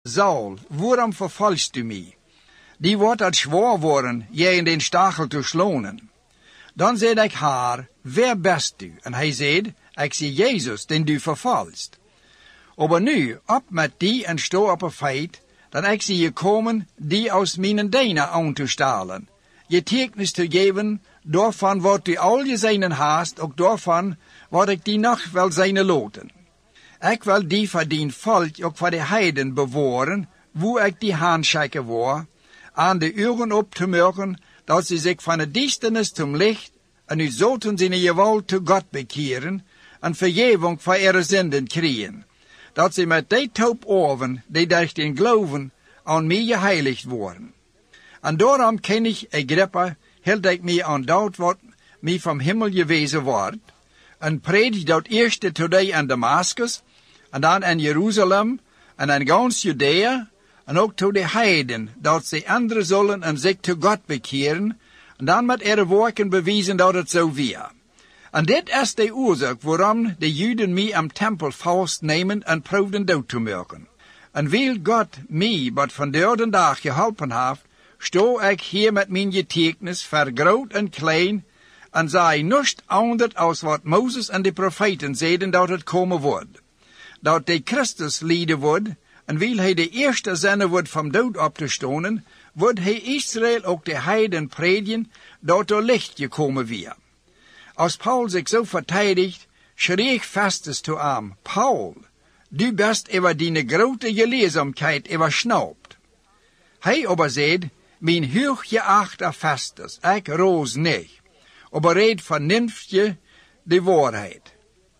Saul, waarom vervolgst u mij? Die wordt het zwaar worden, jij in den stachel te slonen. Dan zei ik haar, wer best u? En hij zei, ik zie Jezus, den du vervolgst. Aber nu, op met die en sto op een feit, dan ik zie je komen, die aus mijn dijnen aan te stalen. Je tekens te geven, daarvan wat u al je zijnen haast, ook daarvan wat ik die nog wel zijnen loten. Ik wil die voor dien volk, ook voor de heiden bewaren, wo ik die handschikken wou, aan de uren op te merken, dat ze zich van de duisternis zum licht en u zoten zijn geweld te God bekeren en vergeving voor ihre zinden krijgen. Dat ze met die taub oven, die durch den geloven, aan mij geheiligd worden. En daarom ken ik Agrippa, hield ik mij aan dat wat mij van hemel gewezen wordt, en predik dat eerste today in Damascus, en dan in Jeruzalem, en in gans Judea, en ook tot de heiden, dat ze anderen zullen en zich tot God bekeren, en dan met ihre werken bewijzen dat het zo weer. En dit is de oorzaak waarom de Juden mij am tempel vastnemen en proefden dood te maken. En wil God mij wat van de dag geholpen heeft, sto ik hier met mijn getuigenis voor groot en klein, en zei niets anders als wat Mozes en de profeten zeiden dat het komen wordt. Dat de Christus lijden wordt, en wil hij de eerste zender wordt van dood op te stonen, wordt hij Israël ook de heiden predigen, dat er licht gekomen weer. Als Paul zich zo verteidigt, schreef ik Festus toe aan, Paul, du best over die grote geleerdzaamheid overschnaupt. Hij aber zei, mijn hooggeachte Festus, ik roos niet, aber red vernimft je de waarheid.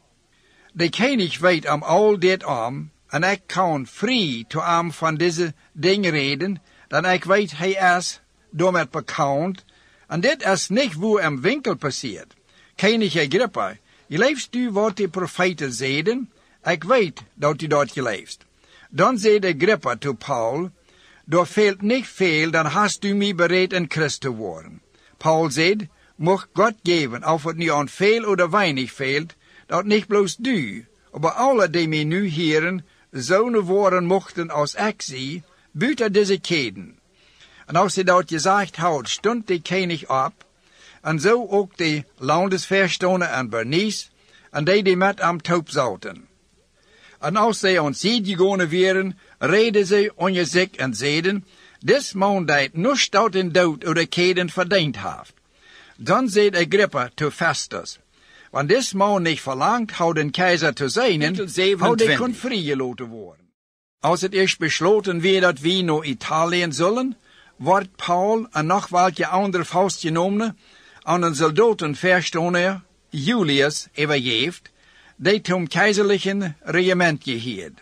De koning weet om al dit om, en ik kan vrij toe aan van deze dingen reden, dan ik weet hij is door met bekend, en dit is niet hoe een winkel passeert. Koning Agrippa, je leefst u wat de profeten zeiden, ik weet dat u dat geleefst. Dan zei Agrippa toe Paul, er veelt niet veel, dan hast u mij bereid een Christ te worden. Paul zei, mocht God geven, of het nu aan veel of weinig veelt, dat niet bloos du, maar alle die mij nu heren, zonen worden mochten als ik zie, buiten deze keden. En als hij dat gezegd had, stond de koning op, en zo ook de landesverstoner en Bernice, en die met am taub zouten. En als zij aan zee gegaan waren, reden zij onder zich en zeiden, dis man dat niets dat in dood of de keden verdiend heeft. Dan zei Agrippa to Festus, want dis man niet verlangt houden keizer te zijn, houdt hij kon vrijgelaten worden. Als het eerst besloten werd dat we naar Italië zullen, wordt Paul en nog welke andere vastgenomen aan een soldatenverstoner, Julius, overgeeft, die zum keizerlichen regiment gehield.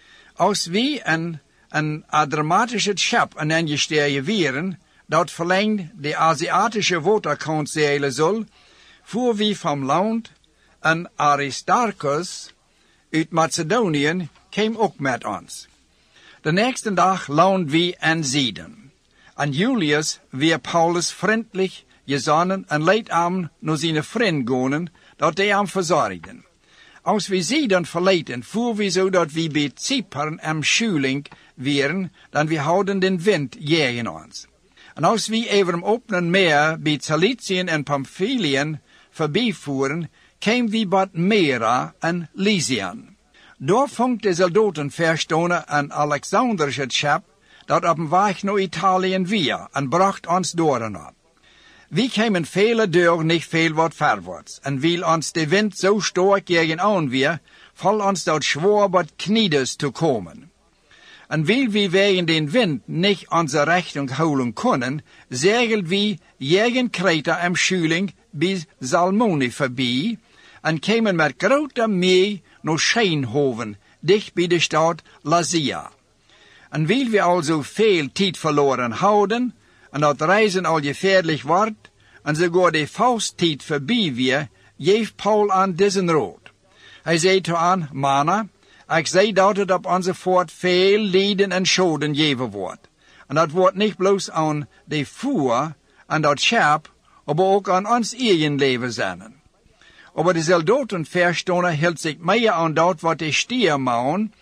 Als we een dramatische schap en ingestegen waren, dat verlengt de Aziatische waterkant zeilen zal, voer we van land en Aristarchus uit Macedonië kwam ook met ons. De nächste dag land we in Sidon. En Julius weer Paulus vriendelijk gezonden en leed aan naar zijn vriend gaan, dat hij hem verzorgden. Als we Sidon verlaten, voer we zodat we bij Cypern am schuling waren, dan we houden den wind tegen ons. En als we over een openen meer bij Ciliciën en Pamphyliën voorbij voeren, kwamen we bij Mera en Lycian. Daar vond de soldatenverstoner een Alexandrische schap, dat op een weg naar Italië weer, en bracht ons door en op. We kwamen vele deuren niet veel wat verwaarts, en wil ons de wind zo sterk tegenaan weer, val ons dat zwaar wat kniedes te komen. En wil we wegen den wind niet onze richting houden kunnen, zegeln we jegen Kreta en schuling bij Salmone voorbij, en kwamen met grote mee naar Schijnhoven, dicht bij de stad Lasea. En wil we also veel tijd verloren houden, en dat reizen al gefährlich wordt, en sogar de fausttijd voorbij weer, geeft Paul aan deze raad. Hij zei toe aan, mannen, ik zei dat het op onze voort veel lijden en schoden geven wordt. En dat wordt niet bloos aan de voer en dat schap, maar ook aan ons eigen leven zijn. Maar de soldatenverstoner hield zich meer aan dat wat de stier machen,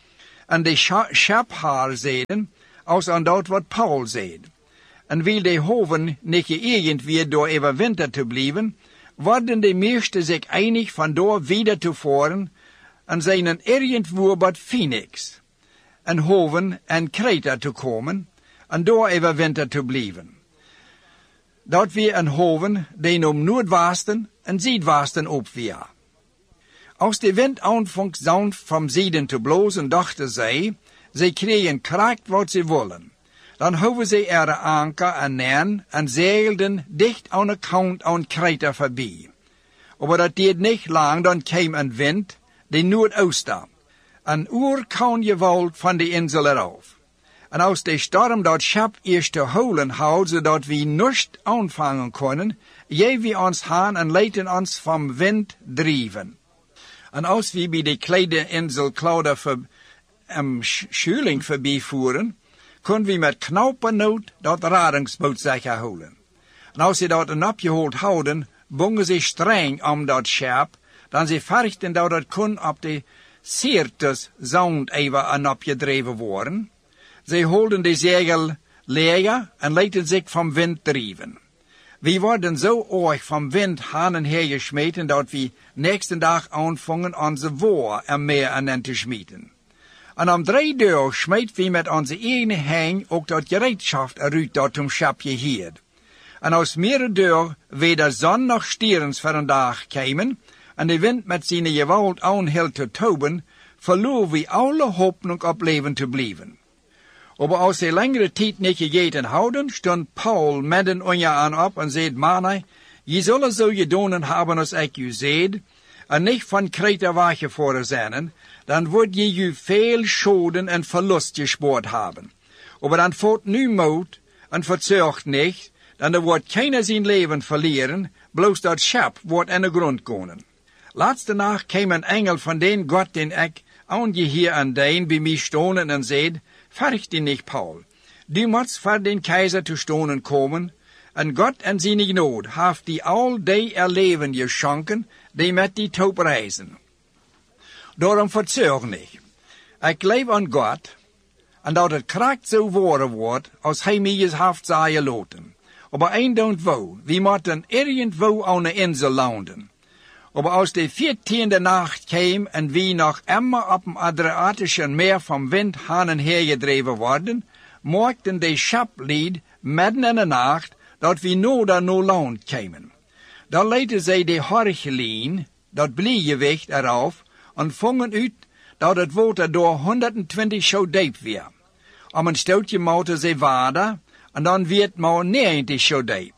en de schaphaar zeiden, als aan dat wat Paul zeid. En wil de hoven niet geëgend weer door even winter te blijven, worden de meesten zich einig van door wieder te voeren en zijn een irgendwo bij Phoenix, en hoven en Kreta te komen, en door even winter te blijven. Dat weer een hoven die om noordwesten en zuidwesten opweer. Als de wind aanvangt zout van zuiden te blozen, dachten zij kregen kracht wat ze willen. Dan houden ze er anker en neer en zeilden dicht aan de kant aan Kreta voorbij. Maar dat deed niet lang, dan kwam een wind, de noordoosten. Een uur kan je wel van de insel eraf. En als de storm dat schap eerst te houden houdt, zodat we niets aanvangen konden, jij we ons gaan en lieten ons van wind drijven. En als we bij de kleine insel Clauda Schuling voorbij voeren, konden we met knaupernood dat radingsboot zeker houden. En als ze dat een opgehold houden, bongen ze streng om dat schap, dan ze verrichten dat het kon op de Sirtis zound even een opgedreven worden. Ze holden de zegel leger en lieten zich van wind drijven. We worden zo erg van wind heen en her gesmeten dat we nächsten dag aanvangen onze woor er meer aan te smeten. En om 3 dagen smeet we met onze eigen hang ook dat gereedschap eruit dat om schapje hield. En als meerdere dagen weder zon nog stierens voor een dag kwamen en de wind met zijn geweld aanhield te toben, verloren we alle hoop op leven te blijven. Maar als ze langere tijd niet gegeten houden, stond Paul midden onder aan op en zei, mannen, je zullen zo gedonen hebben als ik u zeid, en niet van Kreta weggevoerd zijn, dan wordt je u veel schoden en verlust gespoord hebben. Maar dan voert nu moed en verzorgt niet, dan er wordt keiner zijn leven verlieren, bloos dat schap wordt in de grond komen. Laatste nacht kwam een engel van den God den ik aan je hier en deen bij mij stonen en zei, verricht die niet, Paul. Du moet voor den keizer te stonen komen, en God en zijn genade heeft die al die erleven geschonken, die met die top reizen. Daarom verzorg niet. Ik leef aan God, en dat het kracht zo worden wordt, als hij mij heeft zeggen laten. Maar één don't wou, we moeten irgendwo aan de insel landen. Maar als de 14e nacht kwam en we nog immer op een Adriatische meer van wind heen en her gedreven worden, maakten de schaplied midden in de nacht dat we nooit naar land kwamen. Dan lieten zij de horgelien, dat bliegewicht eraf, en vongen uit dat het water door 120 zo diep weer. Om een stootje mochten zij water, en dan werd maar 90 zo diep.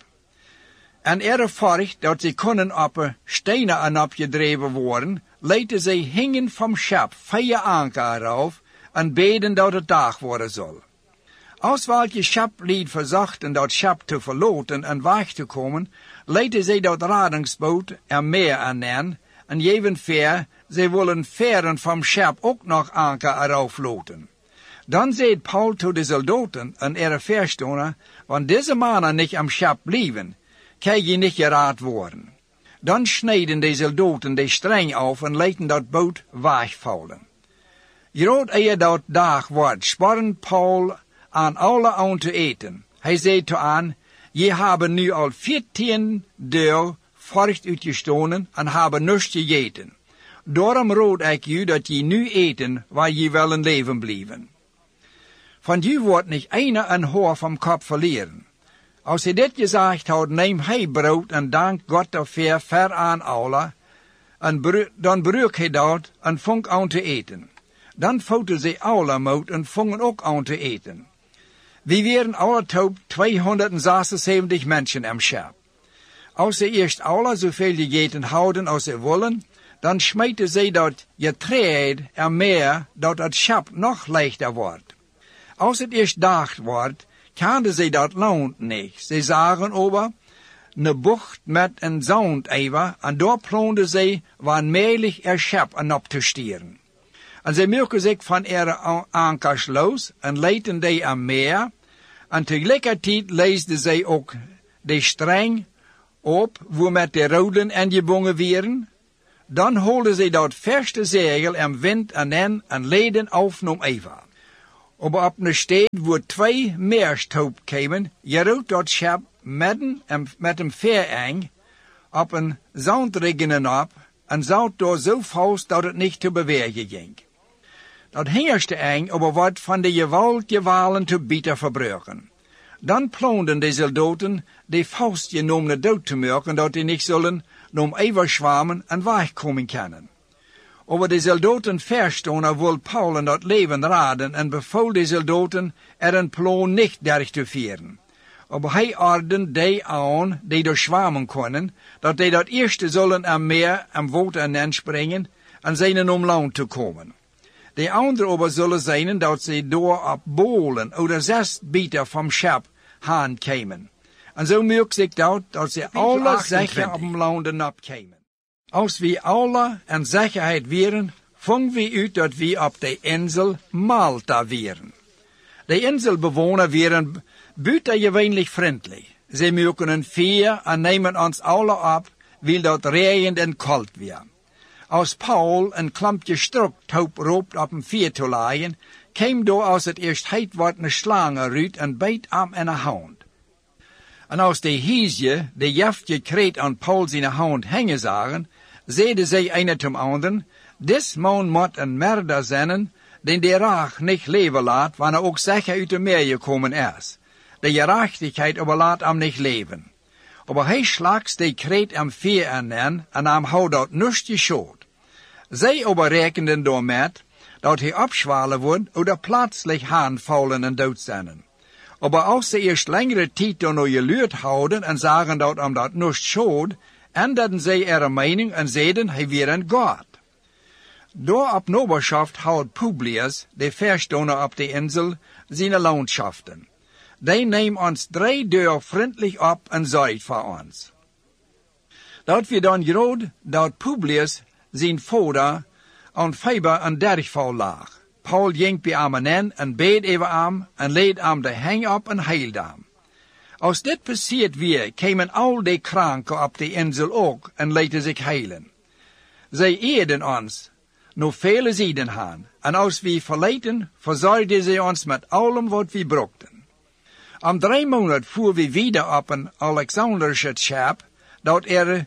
En erg dat ze konden op stenen aan opgedreven worden, lieten zij hingen van schap 4 anker eraf en beden dat het dag worden zal. Als welke schaplied verzachten dat schap te verlaten en weg te komen, lieten zij dat radingsboot er meer aan neer, en evenveer, zij willen veren van schap ook nog anker eraf loten. Dan zei Paul tot de soldaten en verstonen, want deze mannen niet am schap blijven, kan je niet geraad worden. Dan snijden de soldaten de streng af en lieten dat boot wegvallen. Groot eer dat dag wordt, sporen Paul aan alle aan te eten. Hij zei te aan, je hebben nu al 14 dagen voort uitgestonen en hebben niets gegeten. Daarom raad ik u dat je nu eten waar je wel in leven blijven. Van je wordt niet een haar van kop verleren. Als hij dit gezegd had, neem hij brood en dank God daarvoor ver aan alle, en dan brak hij dat en vong aan te eten. Dan voten ze alle moed en vongen ook aan te eten. We waren alle top 276 mensen am schap. Als ze eerst alle zoveel gegeten houden als ze willen, dan smeten ze dat getreed er meer dat het schap nog lichter wordt. Als het eerst dag wordt, kenden ze dat loont niet. Ze zagen over een bocht met een zand even, en daar ploonden ze wanmelig er schap en op te stieren. En ze merken zich van ankers los en lieten die aan meer, en tegelijkertijd leesden ze ook de streng op, waar met de roden en gebonden werden. Dan holden ze dat verste zegel en wind en leden auf nom Eva. Aber op een steed waar 2 meerstoop kwamen, jeroot dat schap midden en met een veereng op een zandriggenen op en zout door zo vast dat het niet te bewegen ging. Dat hingerste eng aber wat van de gewalen te bitter verbruiken. Dan ploonden de soldaten de faust genomene dood te maken, dat die niet zullen nom Eva schwammen en wegkomen kunnen. Aber de soldaten verstonden wil Paul in dat leven raden en beval de soldaten een plan niet derg te vieren. Aber hij ordende die aan die door schwammen konden, dat die dat eerste zullen aan meer en water en springen en zijn om land te komen. De andere aber zullen zijn dat ze door op bolen oder 6 bieter van schap haan kwamen. En zo merkt zich dat ze alle zeker op landen opkwamen. Als we alle en zekerheid wieren, vonden we uit dat we op de insel Malta wieren. De inselbewoner wieren buitengewoonlijk vriendelijk. Ze merken een vuur en nemen ons alle op, wil dat regend en koud weer. Als Paul een klampje strukthoop roopt op een vuur te laaien, kwam door als het eerst heet wordt een slang eruit en beet hem in de hand. En als de hiesje de jaftje kreet aan Paul zijn hand hangen zagen, zeiden zij een tot anderen, dis man moet een merder zijn, den de raag niet leven laat, wanneer ook zeker uit de meer gekomen is. De gerechtigheid aber laat hem niet leven. Aber hij slags de kreet hem vuur aan en hem houdt dat nust geschoot. Zij aber rekenden door met, dat hij opschwalen wordt, oder plötzlich aanvallen en dood zijn. Aber als ze eerst langere tijd door geluurd houden en zagen dat hem dat nust schoot, änderten zij ihre mening en zeiden hij weer een God. Door op noberschaft houdt Publius, de verstoner op de insel, zijn landschaften. Die neemt ons 3 deur vriendelijk op en zorgt voor ons. Dat we dan groot dat Publius zijn vader aan feber en dergval lag. Paul ging bij hem en beed even hem en leed hem de hang op en heilde hem. Als dit passiert weer, kwamen al die kranken op de insel ook en lieten zich heilen. Zij eerden ons, nog vele zijden haan, en als we verleten, verzorgden zij ons met allem wat we brokten. Om 3 maanden voeren we wieder op een Alexanderische schap, dat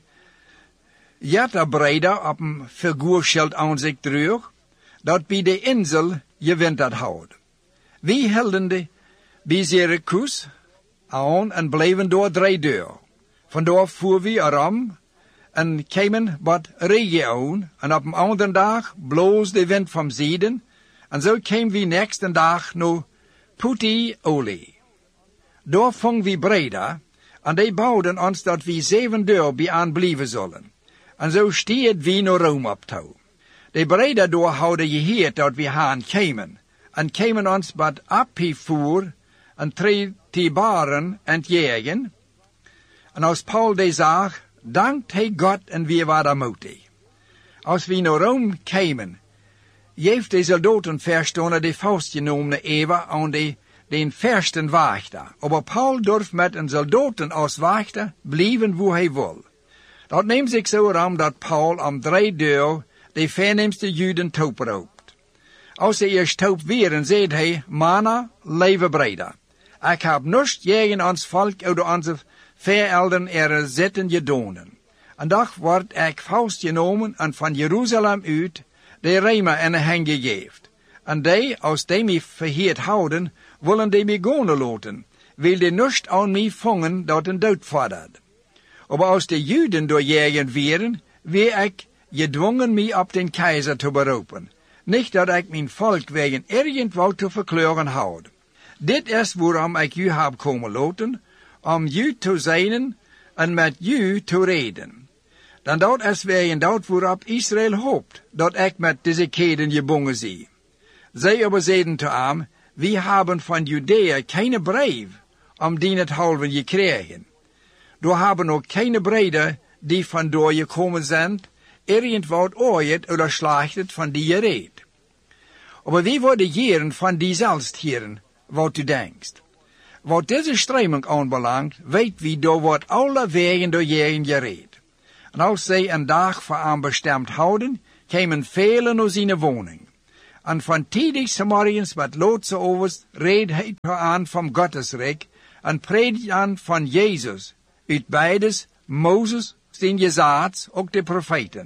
jetterbreider op een figuurschild aan zich droeg, dat bij de insel gewinterd houdt. We hielden bij Syracuse aan en bleven door 3 deur. Vandaar voeren we erom en kwamen wat regio en op een andere dag bloos de wind van zuiden en zo kwamen we nächste dag naar Puteoli. Daar vingen we Breda en die bouwden ons dat we 7 deur bij aan blijven zullen. En zo steed we naar Rome op touw. De Breda door houden geheerd dat we haan kwamen en kwamen ons wat opgevoerd en 3 baren en jagen. En als Paul die zag, dankt hij God en we waren moedig. Als we naar Rome kwamen, heeft de soldaten verstonden de vastgenomene Eva aan den versten wachter. Aber Paul durft met een soldaten als wachter blijven waar hij wil. Dat neemt zich zo aan dat Paul om 3 deur de voornaamste Juden toop roopt. Als hij eerst toop weer, zegt hij, Mana, leven Breda. Ik heb nust tegen ons volk oder onze verelderen er zitten gedonen. En dag wordt ik vastgenomen en van Jeruzalem uit de Rema in de hang gegeven. En die, als die mij verheerd houden, willen die mij gaan laten, wil die nust aan mij vangen dat een dood vordert. Aber als de Juden doorjagen wieren, weer ik gedwongen mij op den keizer te beroepen. Niet dat ik mijn volk wegen irgendwo te verkleuren houd. Dit is waarom ik u heb komen laten, om u te zijn en met u te reden. Dan dat is wegen dat waarop Israël hoopt, dat ik met deze keden gebonden zie. Zij aber zeiden te hem, we hebben van Judea keine brief, om die het halven gekregen. Door hebben ook keine Breder, die van door gekomen zijn, irgendwo ooit oder slachtet van die gereed. Aber wie worden jaren van die zelfst heren, wat u denkst? Wat deze streming aanbelangt, weet wie door wordt alle wegen door jaren gereed. En als zij een dag voor hem bestemd houden, kwamen velen naar zijn woning. En van tidig morgens wat loodse overs reed hij aan van Gottesrijk en predikt aan van Jezus, uit beides, Mozes, zijn Jezaats, ook de profeten.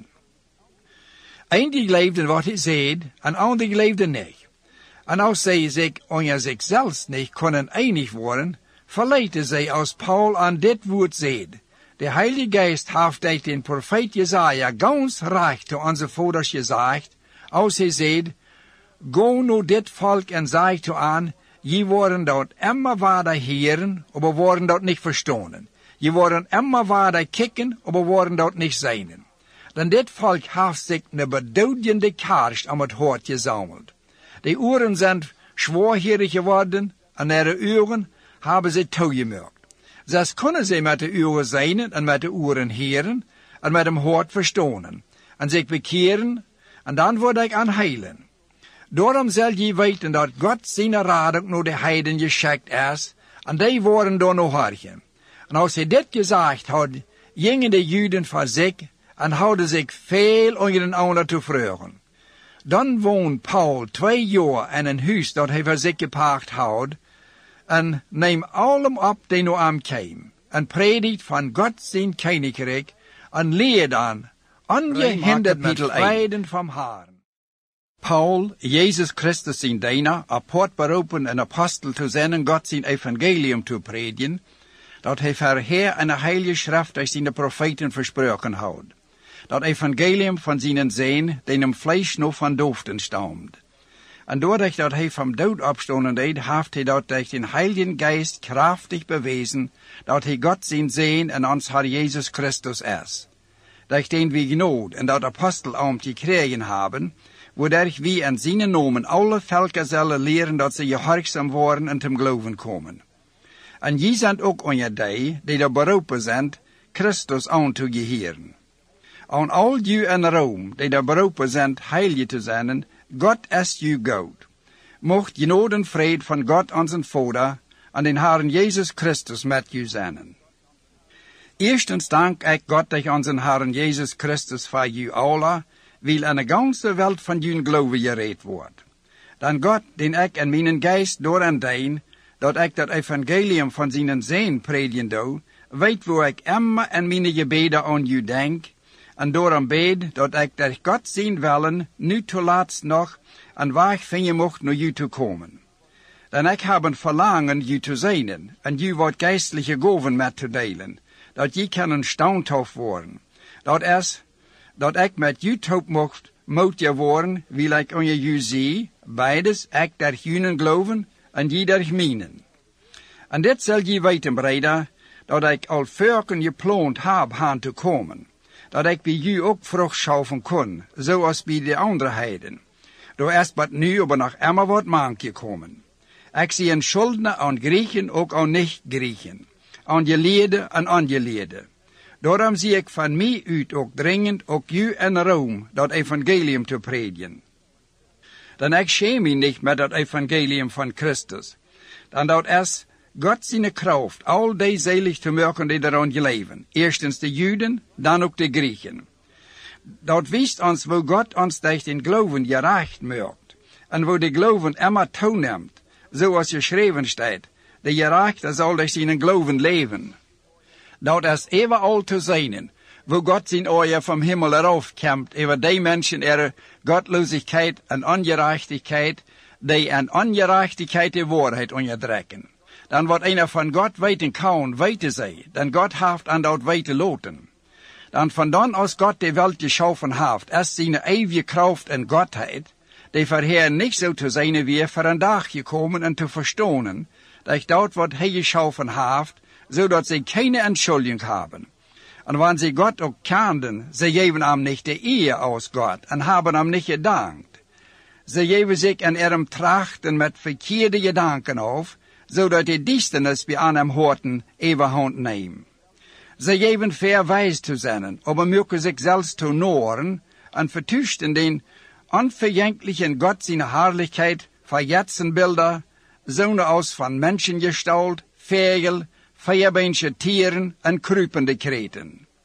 Eindelijk leefden wat hij zei, en anderen leefden niet. En als zij zich onder zichzelf niet konden einig worden, verleidden zij als Paul aan dit woord zei. De Heilige Geest heeft durch den Prophet Jesaja ganz recht zu onze vaders gezegd, als hij zei, go nu dit volk en zeg toe aan, je worden dort immer waarder heren, aber worden dort niet verstonen. Je worden immer waarder kicken, aber worden dort niet zijnen. Dan dit volk heeft zich een beduidende karst om het hoort gezameld. De oren zijn zwaarhierig geworden, en naar de uren hebben ze toegemerkt. Zelfs kunnen ze met de uren zijnen en met de oren heren, en met hem hoort verstonen, en zich bekeren, en dan word ik aan heilen. Daarom zal je weten dat God zijn raad ook naar de heiden geschikt is, en die worden door nog hargen. En als hij dit gezegd had, gingen de Juden voor zich, en houden zich veel onder een ander te vragen. Dan woont Paul 2 jaar in een huis dat hij voor zich gepacht houdt, en neem allem op die naar hem kwam, en predikt van God zijn koninkrijk, en leert aan, ongehinderd met vreden van Haren. Paul, Jezus Christus zijn dienaar, apart beroepen en apostel te zijn God zijn evangelium te prediken, dat hij voor Heer en de heilige schrift durch zijn profeten versproken houdt. Dat evangelium van zijn zijn, den hem vlees nog van doofden staamt. En doordat dat hij van dood opstonden deed, heeft hij dat durch den Heiligen Geist krachtig bewezen, dat hij God zijn zijn en ons Herr Jezus Christus is. Durch den we genood en dat apostelambt gekregen hebben, wodurch we in zijn namen alle volken zullen leren dat ze gehoorzaam worden en te geloven komen. En je zijn ook onder die er beroepen zijn, Christus aan te geheren. Aan al jullie in Rome, die er beroepen zijn heilig te zijn, God is uw God. Mocht genade en vrede van God onze Vader en den Herrn Jezus Christus met u zijn. Eerstens dank ik God durch onze Herrn Jezus Christus voor u alle, wil in de ganze wereld van jullie geloven gereed wordt. Dan God, den ik in mijn geest door en dien, dat ik dat evangelium van zijn zin prediken doe, weet waar ik immer in mijn gebeden aan u denk, en daarom bid dat ik durch God zijn willen nu toelaatst nog een weg vinden mocht naar u te komen. Dan ik heb een verlangen u te zijn en u wat geestelijke gaven met te delen, dat je kan standhoud worden. Dat is, dat ik met u top mocht je worden, wil ik onder u zie, beides ik durch jullie geloven en je durch mijnen. En dit zal je weten, breder, dat ik al vorken gepland heb aan te komen, dat ik bij u ook vrucht schaffen kon, zoals bij de andere heiden. Door is wat nu, aber nog immer wat mankje komen. Ik zie een schuldner aan Griechen, ook aan niet-Griechen, aan geleerden en ongeleerden. Daarom zie ik van mij uit ook dringend, ook u in Rome, dat evangelium te prediken. Dan ik schäme mij niet met dat evangelium van Christus. Dan dat is God zijn kracht, al die zelig te maken die eraan leven. Eerstens de Juden, dan ook de Griechen. Dat wijst ons wo God ons durch den geloven gerecht maakt. En wo de geloven immer toeneemt, zoals geschreven staat, de gerechte zal durch zijn geloven leven. Dat is overal te zijn, wo God zijn oor vom Himmel eraf komt, over die mensen er Gottlosigkeit en ongerechtigkeit, die en ongerechtigkeit de waarheid onderdrukken. Dan wat einer van God weten kan, weten zij, dan God heeft aan dat weten loten. Dan van dan als God de wereld geschaffen heeft, is zijn eeuwige kracht en Godheid, die verheer niet zo te zijn wie voor een dag gekomen en te verstonen, dat dat wat hij geschaffen heeft, zodat zij keine Entschuldigung hebben. En wanneer zij God ook kenden, zij geven hem niet de eer als God en hebben hem niet gedankt. Zij geven zich in ihrem trachten met verkeerde gedanken af, zodat de duisternis bij aan hem hoorten overhand neemt. Zij geven verwijs te zijn, aber mögen zich zelfs te noren en vertuschen den onvergänglichen Gott zijn Herrlichkeit verjetzen Bilder, zonen aus van Menschengestalt, Vögel, vierbeensche Tieren en kruipende kreten.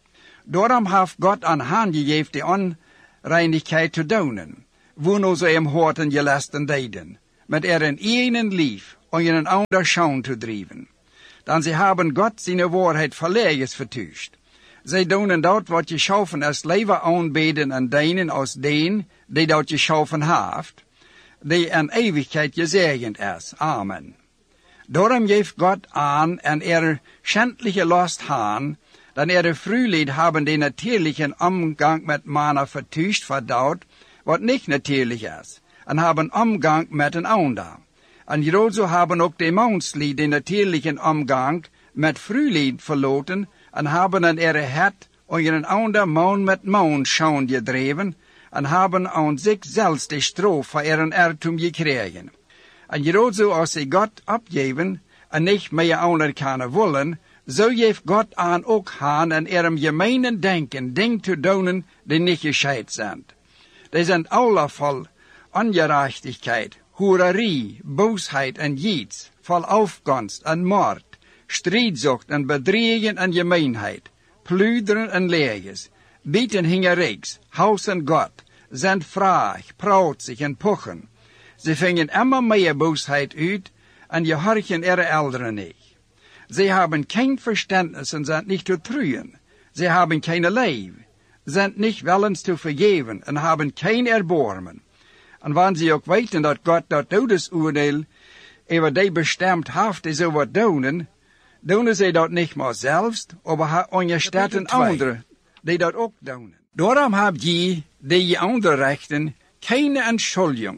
Daarom heeft God aan hen gegeven de onreinigheid te doen, wo ze hem hoorten gelasten deden, met een enen lief om een ander schoon te drijven. Dan ze hebben God zijn waarheid verlegens vertuigd. Zij doen dat wat je schaffen als leven aanbeden en dienen als deen die dat je schaffen heeft, die in eeuwigheid gezegend is. Amen. Daarom geeft God aan en schändliche last haan, dan vroeger hebben de natuurlijke omgang met mannen vertuigd verdaut, wat niet natuurlijk is, en hebben omgang met een ander. En hierzo hebben ook de menslied de natuurlijke omgang met vroeger verloten, en hebben een het onder een ander man met man schoon gedreven, en hebben aan zichzelf de straf voor een ertum gekregen. En hierzo als ze God opgeven, en niet meer ander kunnen willen, zo geeft God aan ook haan en gemeenen denken ding te doen die niet gescheid zijn. Die zijn allervol ongerechtigheid, hoererie, boosheid en jiets, vol afgunst en moord, strijdzucht en bedriegen en gemeenheid, plunderen en leges, bieten hingeriks, huis en God, zijn vraag, praatzig en pochen. Ze vingen immer meer boosheid uit en gehorchen elderen niet. Sie haben kein Verständnis und sind nicht zu trügen. Sie haben keine Liebe, sind nicht willens zu vergeben und haben kein Erbarmen. Und wenn sie auch weten dass Gott das Todesurteil über die bestimmt hat, die so was tun sie das nicht mal selbst, aber unterstellen andere, die das auch tun. Darum habt ihr, die je andere rechten, keine Entschuldigung.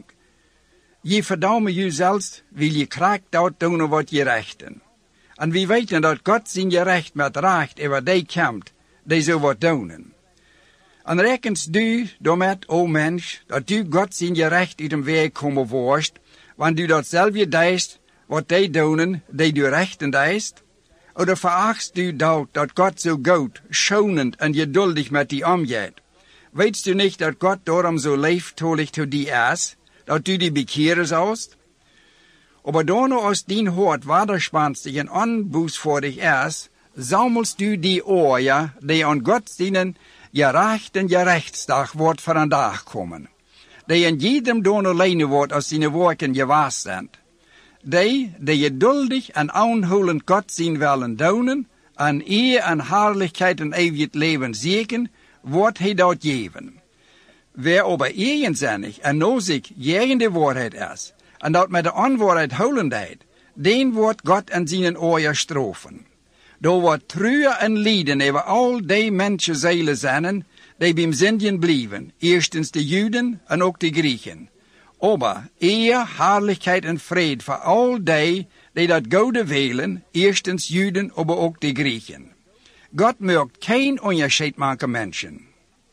Je verdammen je selbst, weil je krank dat doen wat je rechten. En we weten dat God zijn gerecht met recht over die komt, die zo wat doen. En rekens du daarmet, o mens, dat du God zijn gerecht uit hem weg komen worst, want du datzelfde deist, wat die doen, die du rechten deist? Oder verachtst du dat God zo goed, schonend en geduldig met die omgeht? Weetst du niet dat God daarom zo lieftolig to die is, dat du die bekehren sollst? Aber dono aus din Hort waderspannst en onbußvordig is, sammelst du die Ohren, die an Gott seinen gerechten Gerechtsdag wordt voor een dag komen. Die in jedem dono leine wordt als zijn werken gewaast zijn. Die geduldig en aanhoudend Gott zijn willen doen, en eer en herrlichkeit en eeuwig leven zieken, wordt hij dat geven. Wer aber eigenzinnig en nozig gegen de waarheid is, en dat met de onwaarheid houdendheid, den wordt God en zijn oren strafen. Door wordt treuren en lijden over al die mensen zielen zijn, die bij zindjen blijven, eerstens de Juden en ook de Grieken. Aber eer, herrlichkeit en vrede voor al die dat goede willen, eerstens Juden, aber ook de Grieken. God maakt geen onderscheid maken mensen.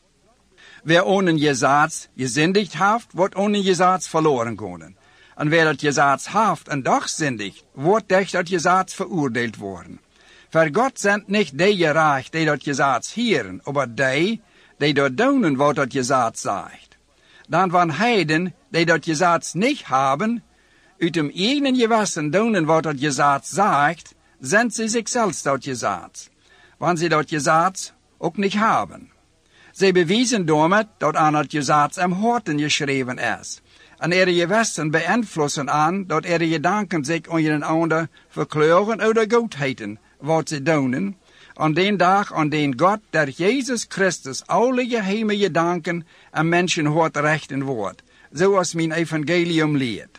Wer ohne Gesetz gesündigt haft, wordt ohne Gesetz verloren kunnen. En wer dat Gesetz haft en doch sündigt, wordt durch dat Gesetz verurteilt worden. Voor God zijn niet die gerecht die dat Gesetz hieren, aber die dat doen wat dat Gesetz zegt. Dan van heiden die dat Gesetz niet hebben, uit hem eigen gewissen doen wat dat Gesetz zegt, zijn ze zichzelf dat Gesetz. Wanneer ze dat Gesetz ook niet hebben. Zij bewijzen damit, dat aan het Gesetz am Horten geschreven is. En gewissen beïnvloeden aan, dat gedanken zich onder een ander verkleuren oder goedheten, wat ze doen, aan den dag aan den God, der Jezus Christus, alle geheime gedanken en mensen hoort rechten wordt, zoals mijn evangelium leert.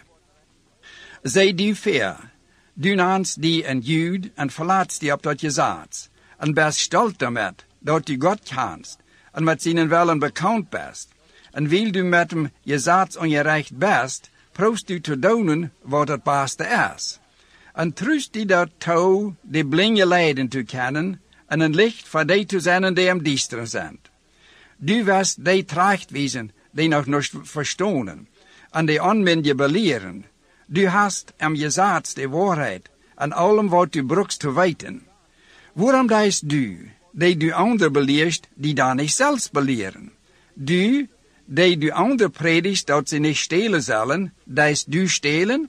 Zij die ver, du naamst die een Jude en verlaatst die op dat Gesetz, en best stolz damit, dat du God kannst, en met zijn wellen bekend best, en wil du met hem Gesetz ongerecht best, proest du te doen wat het beste is. En trust die dat toe de blinde leiden te kennen, en een licht voor die te zijn die hem diesteren zijn. Du wirst die tracht wezen, die nog niet verstonen, en die onmindje beleren. Du hast am Gesetz de waarheid, en allem wat du brukst te weten. Waarom deist du, die du ander beleerst, die dan niet zelfs beleren? Du, die du ander predigst, dat ze niet stelen zullen, deist du stelen?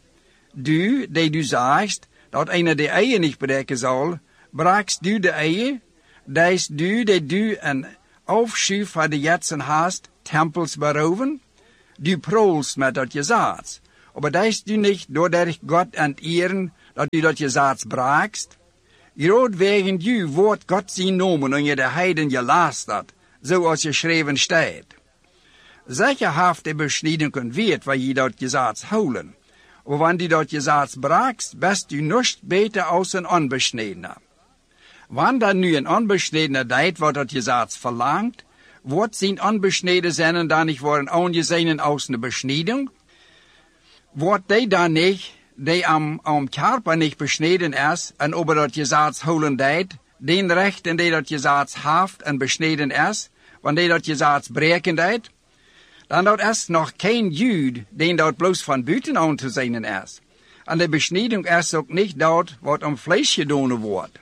Du, die du zegt, dat einer de eie niet breken zal, braakst du de eie? Deist du een afschuw van de jetsen haast tempels beroven? Du prolst met dat je zaad. Aber deist du nicht, doordat Gott entehren, dat du dat je zaad braakst? Groot wegen du wordt God zijn nomen en je de heiden je laast dat, zoals geschreven staat. Zeker haft de besnieden weet waar je dat je zaad houden. Maar wanneer du dat je zaad braakst, best du niet beter als een onbesnedener. Wanneer dan nu een onbesnedener deed wat dat je zaad verlangt, wordt zijn onbesneden zijn dan niet worden aangezien als een besneding? Wordt die dan niet, die am Körper nicht besneden is, en over dat je zaad houden deed, den rechten die dat je zaad haft en besneden is, wanneer die dat je zaad breken deed? Dan dat is nog geen Jude, den dat bloos van buiten aan te zijn is. En de besneding is ook niet dat wat om vlees gedaan wordt.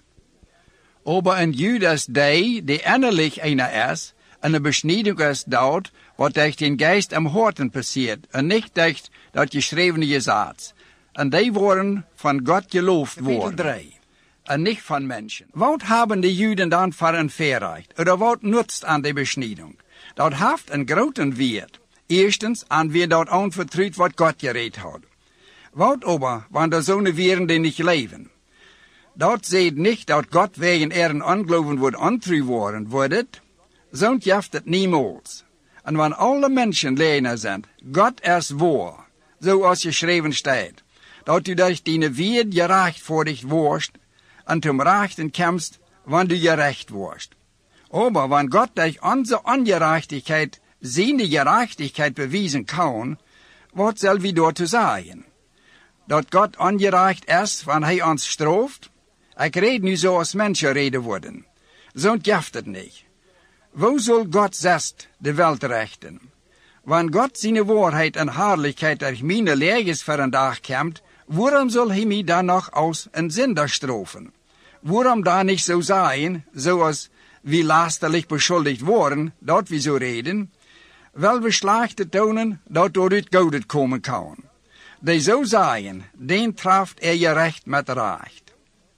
Aber een Jude is die innerlijk einer is, en de besneding is dat wat durch den Geist am Horten passiert, en niet durch dat geschrevene gezaad. En die worden van God geloofd worden. 3. En niet van mensen. Wat hebben de Juden dan voor een verrecht? Oder wat nutzt aan de besneding? Dat heeft een groten wert. Eerstens, aan wie dat aanvertrouwt wat God gereed had. Wat aber, wanneer zo'n weren die niet leven? Dat zegt niet dat God wegen ihren ongeloven wordt ontrouw worden, wordt het? Zo'n jeft het niemals. En wanneer alle mensen leren zijn, God is waar, zoals geschreven staat, dat u durch die Wert gerecht voor dich worst, en zum Rechten kämpfst, wanneer du gerecht worst. Aber wanneer God durch onze Ungerechtigkeit seine Gerechtigkeit beweisen kann, wat zal wie dort te zeggen? Dat God ongerecht is, wanneer hij ons straft? Ik red nu zoals mensen reden worden. Zo'n geeft het niet. Wo zal God zest de welt rechten? Wanneer God zijn waarheid en herrlichkeit durch mijn leges voor een dag komt, waarom zal hij mij dan nog als een zinder strafen? Waarom dan niet zo zijn, zoals wie lasterlich beschuldigd worden, dat we zo reden? Wel we slechte tonen, dat door het goud komen kan. Die zo zijn, den traft je recht met recht.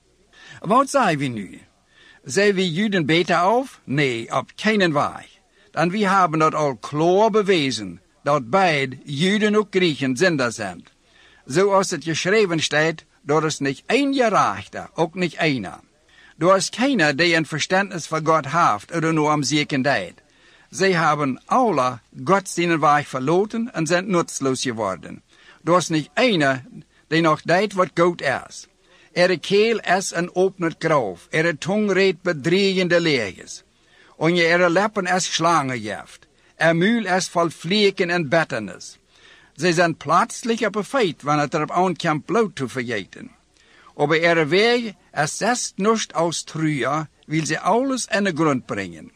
Wat zijn we nu? Zijn we Juden beter af? Nee, op keinen weg. Dan we hebben dat al klaar bewezen, dat beide Juden ook Griechen zinder zijn. Zoals het geschreven staat, dat is niet één gerechte, ook niet einer. Er is keiner die een verständnis van God heeft, oder nur am zieken deed. Zij hebben alle God zijn weg verloren en zijn nutzloos geworden. Er is niet einer die nog deed wat goed is. Keel is een opnet graf, tong reed bedriegende leges. En lippen is slangengift. Muil is vol vleken en betternis. Zij zijn plötzlich op een feit, wanneer het erop aankomt bloot te vergeten. Aber weg is zest nicht aus Trühe, wil ze alles in de grond brengen.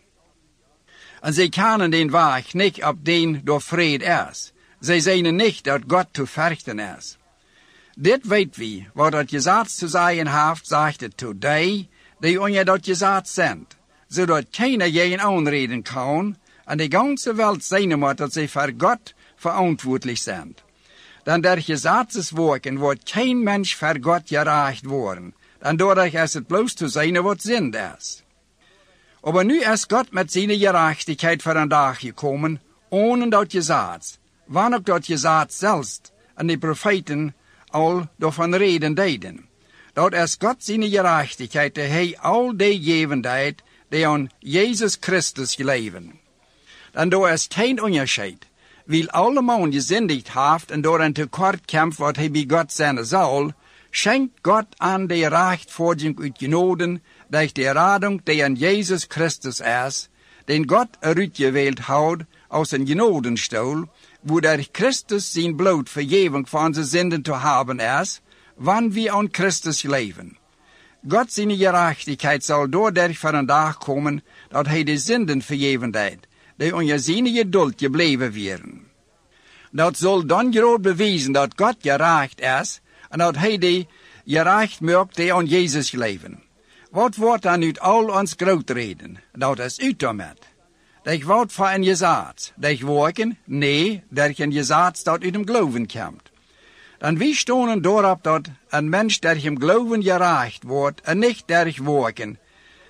En zij kunnen den weg niet op den door vrede is. Zij zijn niet dat God te verchten is. Dit weet wie, wat dat gezaad te zeggen heeft, zegt het to die on je dat gezaad zendt, zodat keiner je aanreden kan, en de ganze wereld zijn moet dat zij voor God verantwoordelijk zijn. Dan der gezadswerken wordt geen mens voor God gerecht worden, en doordat is het bloos te zijn wat zin is. Aber nu is God met zijn gerechtigheid voor een dag gekomen, ohne dat gezaad, wanneer ook dat gezaad zelfs en de profeten al daarvan reden deden. Dat is God zijn gerechtigheid, dat hij al die geven deed, die aan Jezus Christus geleven. En daar is geen onderscheid. Weil alle man gezindigd heeft en door een tekort kämpft wat hij bij God zijn zal, schenkt God aan de rechtvaardiging uit genoden, durch de radung die aan Jezus Christus is, den God uitgewählt houdt aus een genodenstoel, wo der Christus zijn bloed vergeving van onze zinden te hebben is, wanneer we aan Christus leven. God zijn gerechtigheid zal doordat voor een dag komen, dat hij de zinden vergeven deed, die onder zijn geduld gebleven werden. Dat zal dan groot bewijzen dat God gerecht is, en dat hij die gerecht maakt die aan Jezus leven. Wat wordt dan uit al ons groot reden? Dat is uit daarmee. Dat wordt voor een gezaad. Dat werken? Nee, dat een gezaad dat uit hem geloven komt. Dan wie stonen doorop dat een mens dat hem geloven gerecht wordt, en niet durch werken,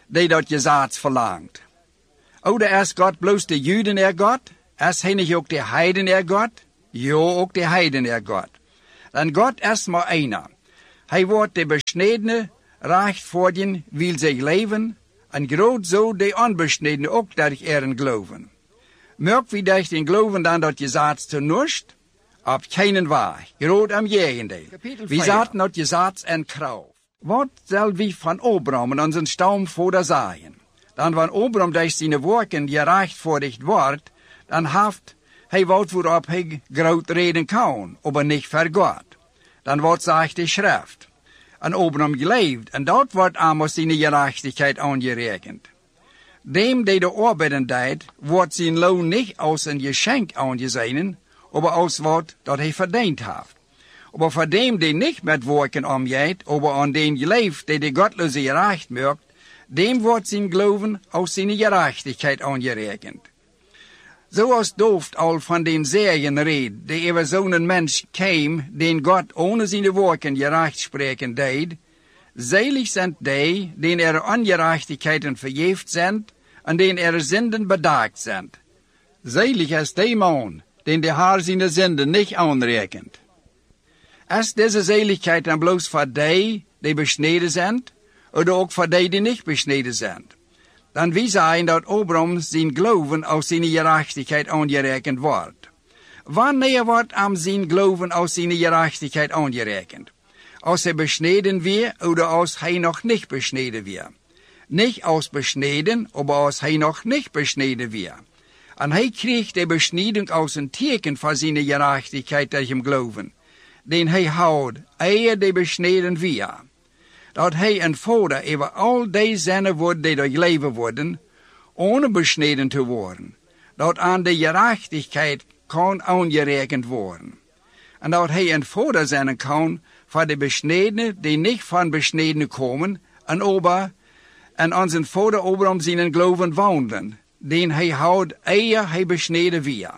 die dat je zaad verlangt. Oder is God bloos de Juden God? Is hij niet ook de Heiden God? Jo, ook de Heiden God. Dan God is maar einer. Hij wordt de besnedene rechtvaardigen wil zich leven, en groot zo de onbesnedene ook dat erin geloven. Merk wie dat den geloven dan dat je zaad te nust? Op keinen weg, groot am jegendeel. Wie zaten dat je zaad en kracht. Wat zal wie van Abraham en onze stamvader zeggen? Dan wanneer Abraham durch zijn werken gerechtvaardigd wordt, dan heeft hij wat waarop hij groot reden kan, maar niet voor God. Dan wordt zegt de schrift. En Abraham geleefd, en dat wordt aan zijn gerechtigheid aangerekend. Dem die de arbeiden deed, wordt zijn loon niet als een geschenk aangezien, maar als wat dat hij verdiend heeft. Maar voor dem die niet met werken omgaat, maar aan den geleefd die de godloze gerecht maakt, dem wordt zijn geloven als zijn gerechtigheid aangerekend. Zoals Dooft al van den zegen reed, die over zo'n mens kwam, den God ohne zijn werken gerecht spreken deed, selig zijn die, den er ongerechtigheden vergeeft zijn, en den er zinden bedaakt zijn. Selig is die man, den de Heer zijn zinden niet aanrekent. Is deze zeligheid dan bloos voor die besneden zijn, of ook voor die niet besneden zijn? Dan wie zeggen dat Abraham zijn geloven als zijn gerechtigheid aangerekend wordt. Wanneer wordt hem zijn geloven als zijn gerechtigheid aangerekend? Als hij besneden weer, of als hij nog niet besneden weer? Niet als besneden, maar als hij nog niet besneden weer. En hij kreeg de besneding als een teken van zijn gerechtigheid door hem geloven. Den hij houdt, eer de besneden weer. Dat hij een vader over al die zinnen wordt die door leven worden, ohne besneden te worden. Dat aan de gerechtigheid kan aangerekend worden. En dat hij een vader zijn kan voor de besnedenen die niet van besnedenen komen, en onze vader Abraham zijn geloven wandelen, den hij houdt eer hij besneden weer.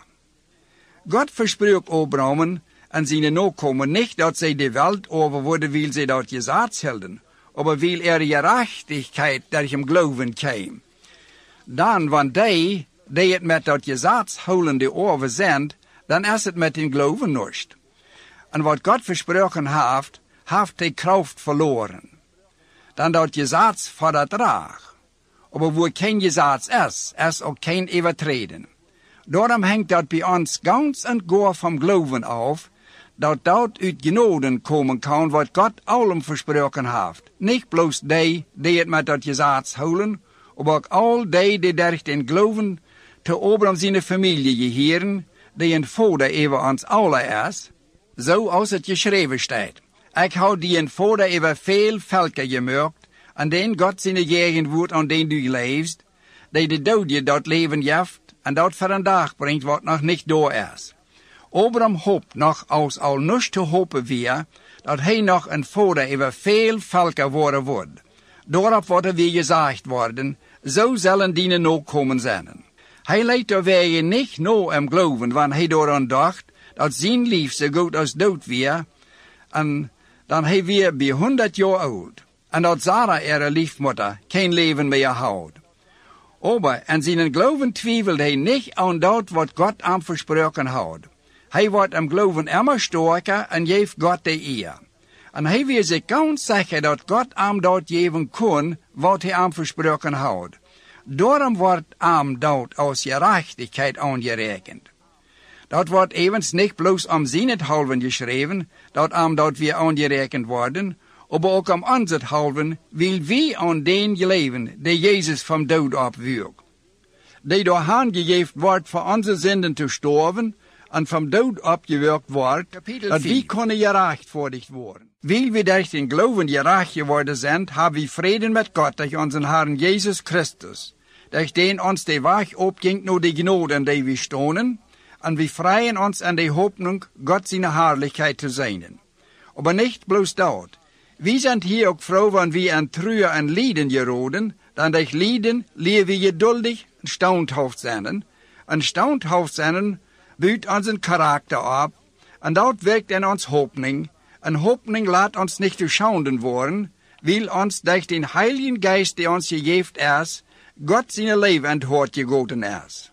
God verspreekt Abraham en zijn nakomen niet dat zij de wereld over worden wil zij dat je zaad hielden, maar wil er gerechtigheid dat hem geloven kwam. Dan, wanneer die het met dat je zaad houdende over zijn, dan is het met hun geloven nust. En wat God versproken heeft de kracht verloren. Dan dat je zaad voor dat draag. Maar waar geen je zaad is ook geen overtreden. Daarom hangt dat bij ons ganz en gar van geloven af, dat uit genoden komen kan wat God allem versproken heeft. Niet bloos die het met dat je zaad houden, maar ook al die durch den geloven te Abraham zijn familie geheren, die een vader over ons alle is, zoals het geschreven staat. Ik hou die een vader over veel volken gemaakt, en den God zijn gegenwoord aan den du leefst, die de dode dat leven geeft, en dat voor een dag brengt wat nog niet door is. Abraham hoopt nog als al niets te hopen weer, dat hij nog een vader over veel volken worden wordt. Daarop wordt er weer gezegd worden, zo zullen die nakomen zijn. Hij leidt er weer niet no hem geloven, want hij daaraan dacht, dat zijn lief zo goed als dood weer, en dan hij weer bij 100 jaar oud. En dat Sarah er liefmoeder geen leven meer houdt. Maar en zijn geloven twijfelt hij niet aan dat wat God hem versproken houdt. Hij wordt hem geloven immer sterker en geeft God de eer. En hij wil zich ganz zeker dat God hem dat geven kon wat hij hem versproken houdt. Daarom wordt hem dat als gerechtigheid aangerekend. Dat wordt evens niet bloos om zijn het halven geschreven, dat hem dat weer aangerekend worden, maar ook om ons het halven wil wie aan den leven die Jezus van dood opwierp. Die door hen gegeven wordt voor onze zinden te sterven en van dood opgewerkt wordt, dat wie kunnen gerechtvaardigd worden. Wil we durch den geloven gerecht geworden zijn, hebben we vrede met God durch onze Herrn Jezus Christus, durch den ons de weg opging naar de genade die we stonen, en we vrijen ons aan de hoopning God zijn herrlichkeit te zijn. Maar niet bloos dat. We zijn hier ook vrouw van wie aan truer en lijden geraden, dan durch lijden leer we geduldig en standhaft zijn. En standhaft zijn bouwt onze karakter op, en dat werkt in ons hoopning. En hoopning laat ons niet te schande worden, wil ons durch den Heiligen Geist, die ons gegeven is, Gott zijn leven en het hoort gegoten is.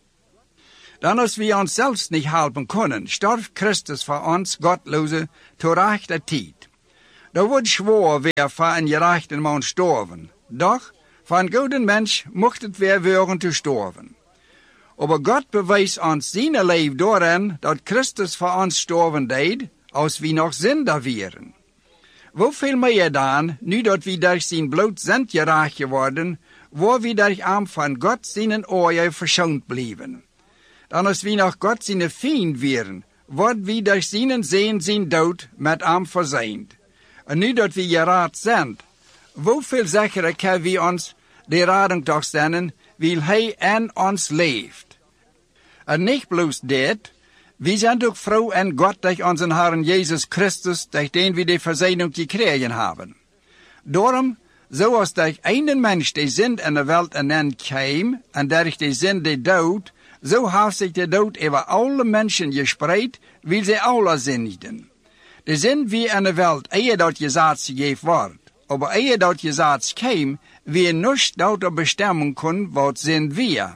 Dan als we ons zelfs niet helpen kunnen, stierf Christus voor ons gottloze te rechter tijd. Da wordt zwaar weer voor een gerechte man sterven. Doch, voor een goede mens mocht het weer worden te sterven. Aber Gott beweist ons zijn leven daarin dat Christus voor ons sterven deed, als we nog zinder waren. Hoeveel meer dan, nu dat we durch zijn bloed zijn gerecht geworden, waar we durch hem van God zijn oorlog verschoond blijven. Dan als we nog God zijn vriend waren, worden we durch zijn dood met hem verzeind. En nu dat we gered zijn, hoeveel zekerder kan we ons de redding toch stellen, wil hij in ons leeft. En niet bloos dit, we zijn ook vrouw en God durch onze Herrn Jesus Christus, durch den we de verzeining gekregen hebben. Daarom, zoals durch einen Mensch de zin in de wereld en kwam, en durch de zin de dood, zo heeft zich de dood over alle mensen gespreid, wil ze alle zinnigen. De zin wie in de wereld eer dat gezaad gegeven wordt, aber eer dat gezaad kwam, wie niets dat bestemmen kon, wat zijn wir.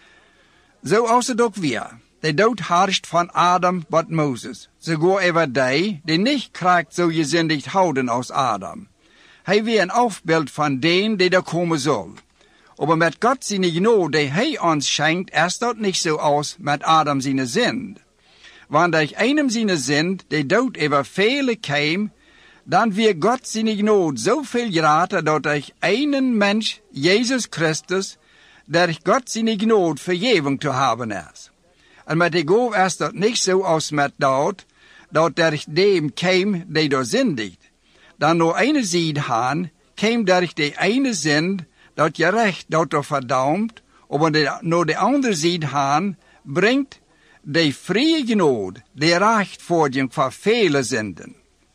Zo als het ook weer. De dood heerscht van Adam tot Moses, sogar over die niet krijgt zo gezindigd houden als Adam. Hij weer een afbeeld van den die er komen zal. Aber met God zijn genade die hij ons schenkt, is dat niet zo als met Adam zijn zind. Want durch einem zijn zind, die dood over vele kwam, dan weer God zijn genade zoveel greater dat durch einen mens, Jezus Christus, durch God zijn genade vergeving te hebben is. En met de goof is dat niet zo als met dat durch dem kwam die door zindigt. Dan door ene zijde haan, kwam durch de ene zind, dat gerecht dat er verdampt, maar door de andere zijde haan, brengt de vrije genade, de rechtvaardiging voor vele zinden.